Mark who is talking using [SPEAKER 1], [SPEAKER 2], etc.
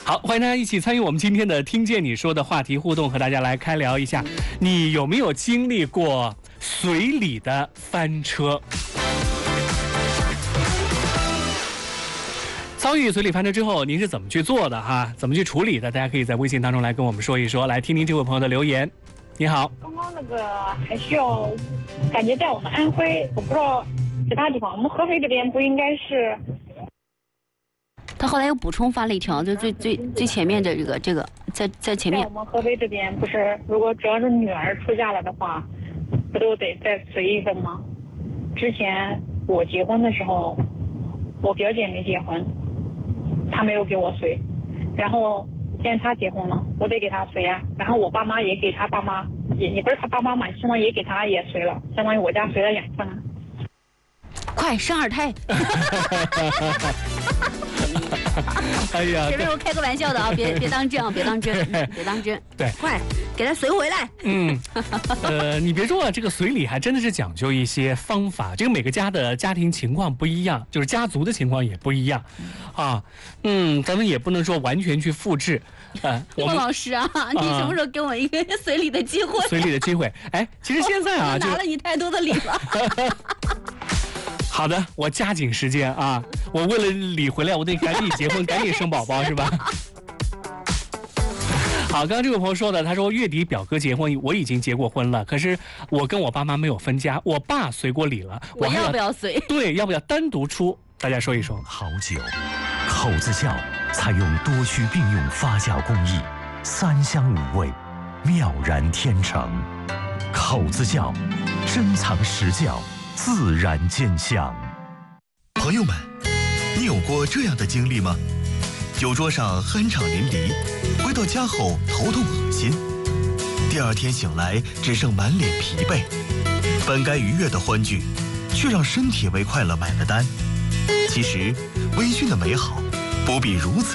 [SPEAKER 1] 好，欢迎大家一起参与我们今天的听见你说的话题互动，和大家来开聊一下，你有没有经历过随礼的翻车？遭遇随礼翻车之后，您是怎么去做的哈？怎么去处理的？大家可以在微信当中来跟我们说一说。来听听这位朋友的留言。你好，
[SPEAKER 2] 刚刚那个还需要，感觉在我们安徽，我不知道其他地方，我们合肥这边不应该是。
[SPEAKER 3] 他后来又补充发了一条，就最前面的这个在前面。
[SPEAKER 2] 在我们合肥这边不是，如果只要是女儿出嫁了的话，不都得再随一份吗？之前我结婚的时候，我表姐没结婚，她没有给我随，然后现在她结婚了，我得给她随啊。然后我爸妈也给她爸妈，也不是她爸妈嘛，相当于也给她也随了，相当于我家随了2份。
[SPEAKER 3] 快生2胎！
[SPEAKER 1] 哎呀，
[SPEAKER 3] 前面我开个玩笑的啊，别当真啊，别当真，别当真。
[SPEAKER 1] 对，
[SPEAKER 3] 快给他随回来。
[SPEAKER 1] 你别说了，这个随礼还真的是讲究一些方法。这个每个家的家庭情况不一样，就是家族的情况也不一样，啊，咱们也不能说完全去复制。
[SPEAKER 3] 莫老师啊，你什么时候给我一个随礼的机会？
[SPEAKER 1] 随礼的机会，哎，其实现在啊，
[SPEAKER 3] 我拿了你太多的礼了。
[SPEAKER 1] 好的，我加紧时间啊！我为了礼回来，我得赶紧结婚，赶紧生宝宝，是吧？好，刚刚这位朋友说的，他说月底表哥结婚，我已经结过婚了，可是我跟我爸妈没有分家，我爸随过礼了，
[SPEAKER 3] 我要不要随？
[SPEAKER 1] 对，要不要单独出？大家说一说。
[SPEAKER 4] 好酒，口子窖采用多区并用发酵工艺，3香5味，妙然天成。口子窖，珍藏实窖，自然见香。
[SPEAKER 5] 朋友们，你有过这样的经历吗？酒桌上酣畅淋漓，回到家后头痛恶心，第2天醒来只剩满脸疲惫，本该愉悦的欢聚，却让身体为快乐买了单。其实微醺的美好不必如此